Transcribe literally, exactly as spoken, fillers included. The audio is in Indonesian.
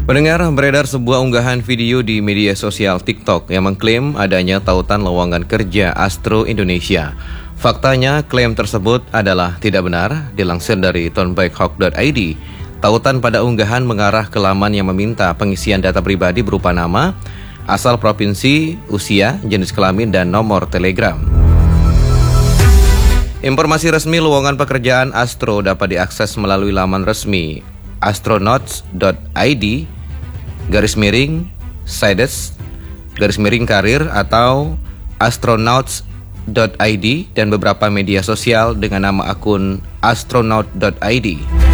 Pendengar, beredar sebuah unggahan video di media sosial TikTok yang mengklaim adanya tautan lowongan kerja Astro Indonesia. Faktanya, klaim tersebut adalah tidak benar. Dilansir dari tonbikehawk dot i d, tautan pada unggahan mengarah ke laman yang meminta pengisian data pribadi berupa nama, asal provinsi, usia, jenis kelamin, dan nomor telegram. Informasi resmi lowongan pekerjaan Astro dapat diakses melalui laman resmi astronauts dot i d garis miring sides garis miring karir atau astronauts dot i d dan beberapa media sosial dengan nama akun astronaut dot i d.